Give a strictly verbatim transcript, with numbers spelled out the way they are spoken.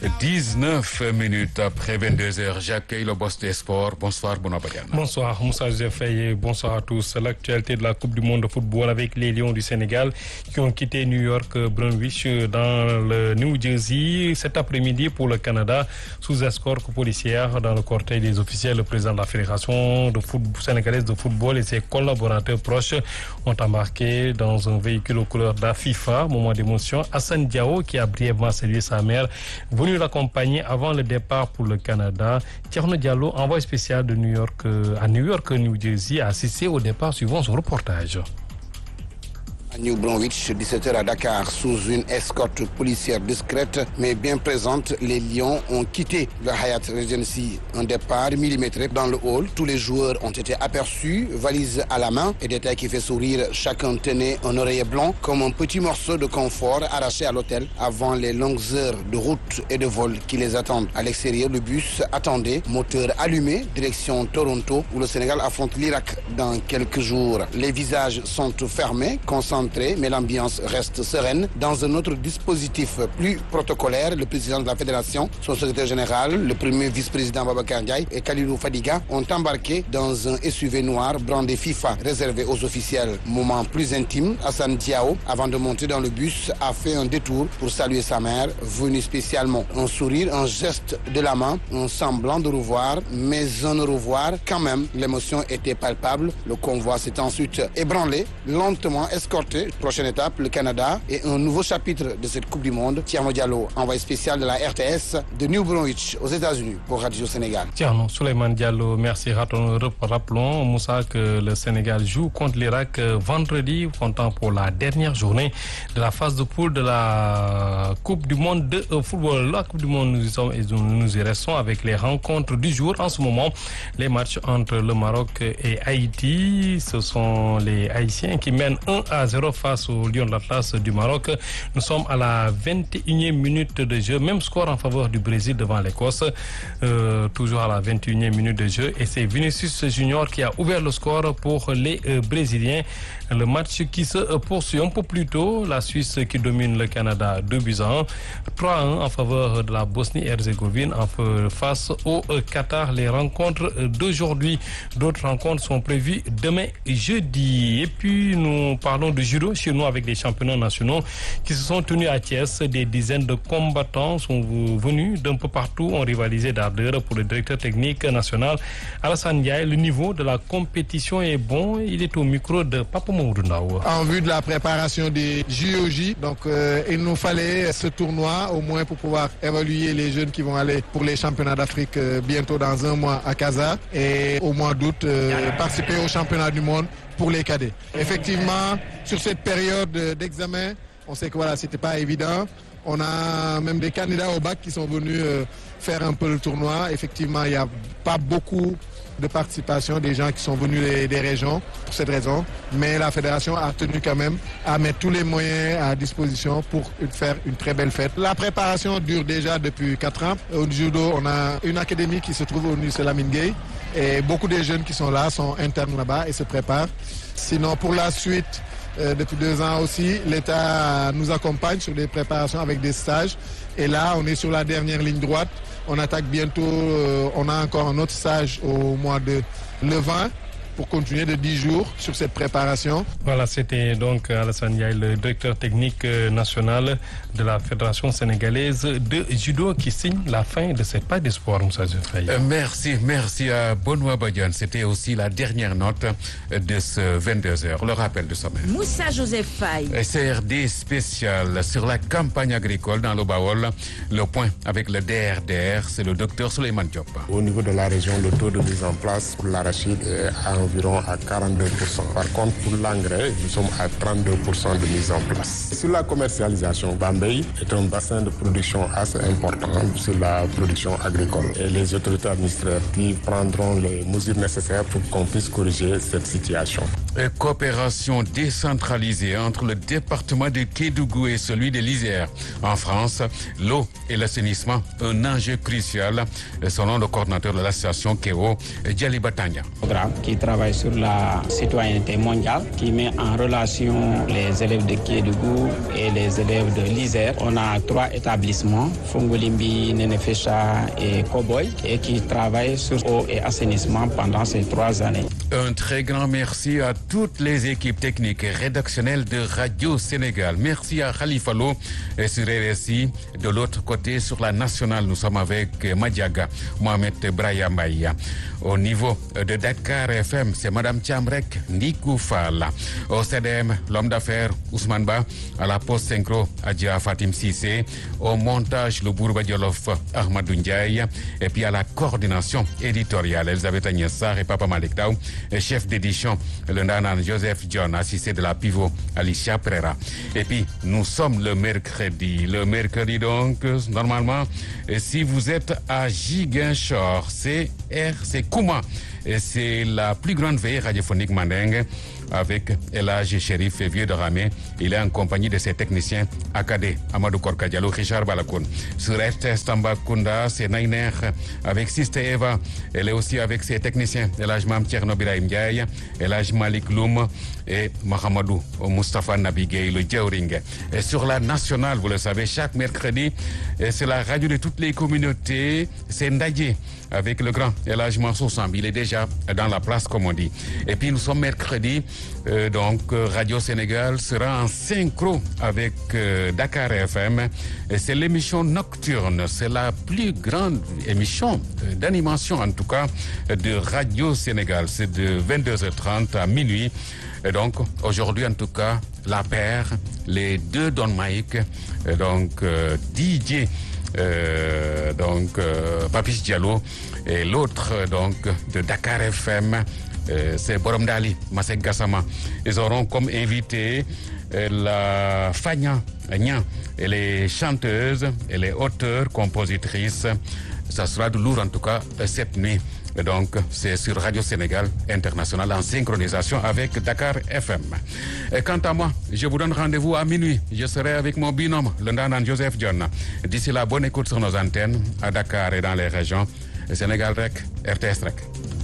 dix-neuf minutes après vingt-deux heures, j'accueille le boss des sports. Bonsoir, Benoît Badiane. Bonsoir, Moussa Joseph Faye. Bonsoir à tous. L'actualité de la Coupe du Monde de football avec les Lions du Sénégal qui ont quitté New York Bromwich dans le New Jersey cet après-midi pour le Canada sous escorte policière dans le cortège des officiels. Le président de la Fédération de football sénégalaise de football et ses collaborateurs proches ont embarqué dans un véhicule aux couleurs de la FIFA. Moment d'émotion. Assane Diao qui a brièvement salué sa mère, venu l'accompagner avant le départ pour le Canada. Thierno Diallo, envoyé spécial de New York à New York, New Jersey, a assisté au départ suivant son reportage. À New Bromwich, dix-sept heures à Dakar, sous une escorte policière discrète mais bien présente, les Lions ont quitté le Hyatt Regency. Un départ millimétré dans le hall. Tous les joueurs ont été aperçus, valises à la main et détail qui fait sourire. Chacun tenait un oreiller blanc comme un petit morceau de confort arraché à l'hôtel avant les longues heures de route et de vol qui les attendent. À l'extérieur, le bus attendait, moteur allumé, direction Toronto où le Sénégal affronte l'Irak dans quelques jours. Les visages sont fermés, concentrés, mais l'ambiance reste sereine. Dans un autre dispositif plus protocolaire, le président de la fédération, son secrétaire général, le premier vice-président Babacar Ndiaye et Kalilou Fadiga ont embarqué dans un S U V noir brandé FIFA réservé aux officiels. Moment plus intime, Assane Diao, avant de monter dans le bus, a fait un détour pour saluer sa mère, venue spécialement. Un sourire, un geste de la main, un semblant de revoir, mais un au revoir quand même. L'émotion était palpable. Le convoi s'est ensuite ébranlé, lentement escorté. Prochaine étape, le Canada et un nouveau chapitre de cette Coupe du Monde. Thierno Diallo, envoyé spécial de la R T S de New Bromwich aux États-Unis pour Radio Sénégal. Thierno, Souleymane Diallo, merci. Rappelons, Moussa, que le Sénégal joue contre l'Irak vendredi, comptant pour la dernière journée de la phase de poule de la Coupe du Monde de football. La Coupe du Monde, nous y sommes et nous y restons avec les rencontres du jour. En ce moment, les matchs entre le Maroc et Haïti, ce sont les Haïtiens qui mènent un à zéro face au Lion de l'Atlas du Maroc. Nous sommes à la vingt et unième minute de jeu. Même score en faveur du Brésil devant l'Écosse. Euh, toujours à la vingt et unième minute de jeu. Et c'est Vinicius Junior qui a ouvert le score pour les euh, Brésiliens. Le match qui se poursuit un peu plus tôt. La Suisse qui domine le Canada deux buts à un. trois à un en faveur de la Bosnie-Herzégovine face au Qatar. Les rencontres d'aujourd'hui. D'autres rencontres sont prévues demain jeudi. Et puis nous parlons de judo chez nous avec des championnats nationaux qui se sont tenus à Thiès. Des dizaines de combattants sont venus d'un peu partout, ont rivalisé d'ardeur pour le directeur technique national Alassane Ndiaye. Le niveau de la compétition est bon. Il est au micro de Papa Mamadou Ndaw. En vue de la préparation des J O J, donc euh, il nous fallait ce tournoi au moins pour pouvoir évaluer les jeunes qui vont aller pour les championnats d'Afrique euh, bientôt dans un mois à Casa et au mois d'août euh, participer au championnat du monde pour les cadets. Effectivement, sur cette période d'examen, on sait que voilà, c'était pas évident. On a même des candidats au bac qui sont venus euh, faire un peu le tournoi. Effectivement, il n'y a pas beaucoup de participation des gens qui sont venus des, des régions pour cette raison. Mais la fédération a tenu quand même à mettre tous les moyens à disposition pour faire une très belle fête. La préparation dure déjà depuis quatre ans. Au judo, on a une académie qui se trouve au lycée Lamine Gueye. Et beaucoup des jeunes qui sont là sont internes là-bas et se préparent. Sinon, pour la suite, euh, depuis deux ans aussi, l'État nous accompagne sur des préparations avec des stages. Et là, on est sur la dernière ligne droite. On attaque bientôt, euh, on a encore un autre stage au mois de le vingt pour continuer de dix jours sur cette préparation. Voilà, c'était donc Alassane Ndiaye, le directeur technique national de la Fédération sénégalaise de judo qui signe la fin de cette page d'espoir. Euh, merci, merci à Benoît Badiane. C'était aussi la dernière note de ce vingt-deux heures. Le rappel de sommet. Moussa Joseph Faye. C R D spécial sur la campagne agricole dans le Baol. Le point avec le D R D R, c'est le docteur Souleymane Diop. Au niveau de la région, le taux de mise en place pour l'arachide est à environ à quarante-deux pour cent. Par contre, pour l'engrais, nous sommes à trente-deux pour cent de mise en place. Sur la commercialisation, Bambey est un bassin de production assez important sur la production agricole. Et les autorités administratives prendront les mesures nécessaires pour qu'on puisse corriger cette situation. Et coopération décentralisée entre le département de Kédougou et celui de l'Isère. En France, l'eau et l'assainissement, un enjeu crucial, selon le coordinateur de l'association Kéo, Djali Batania. Programme qui travaille sur la citoyenneté mondiale qui met en relation les élèves de Kédougou et les élèves de l'Isère. On a trois établissements, Fongolimbi, Nenefecha et Koboy, et qui travaillent sur eau et assainissement pendant ces trois années. Un très grand merci à toutes les équipes techniques et rédactionnelles de Radio Sénégal. Merci à Khalifa Lo et sur R S I. De l'autre côté, sur la nationale, nous sommes avec Madiaga, Mohamed Brahima. Au niveau de Dakar F M, c'est Madame Tchamrek Ndikou Fall. Au C D M, l'homme d'affaires Ousmane Ba. À la poste synchro, Adja Fatim Sissé. Au montage, le Bourba Diolof Ahmadou Ndiaye. Et puis à la coordination éditoriale, Elisabeth Agnessar et Papa Malik Daou. Et chef d'édition, le Nanan Joseph John, assisté de la pivot Alicia Pereira. Et puis, nous sommes le mercredi. Le mercredi, donc, normalement, si vous êtes à Ziguinchor, c'est R, c'est Kouma. Et c'est la plus grande veillée radiophonique mandingue avec Elage Chérif et Vieux de Ramé. Il est en compagnie de ses techniciens Akade, Amadou Korka Diallo, Richard Balakoun. Sur R T S Tambacounda, c'est Nainer avec Siste Eva. Elle est aussi avec ses techniciens Elage Mam Tcherno Birahim Ndiaye, Elage Malik Loum et Mahamadou Mustafa Nabigué, le Djaouring. Et sur la nationale, vous le savez, chaque mercredi, c'est la radio de toutes les communautés, c'est Ndadje avec le grand Elage Mansour Sambi. Il est déjà dans la place, comme on dit. Et puis nous sommes mercredi, euh, donc Radio Sénégal sera en synchro avec euh, Dakar F M. Et c'est l'émission nocturne, c'est la plus grande émission euh, d'animation en tout cas de Radio Sénégal. C'est de vingt-deux heures trente à minuit. Et donc aujourd'hui en tout cas, la paire, les deux Don Mike, et donc euh, D J. Euh, donc euh, Papis Diallo et l'autre donc de Dakar F M, euh, c'est Borom Dali, Masek Gassama. Ils auront comme invité euh, la Fagna Nya. Elle est chanteuse, elle est auteure, compositrice. Ça sera de lourd en tout cas cette nuit. Et donc, c'est sur Radio Sénégal International en synchronisation avec Dakar F M. Et quant à moi, je vous donne rendez-vous à minuit. Je serai avec mon binôme, le Ndanan Joseph John. D'ici là, bonne écoute sur nos antennes à Dakar et dans les régions. Sénégal Rec, R T S Rec.